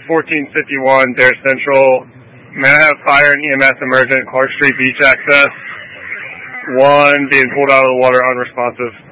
1451 Dare Central. May I have fire and EMS emergent Clark Street Beach access? 1 being pulled out of the water unresponsive.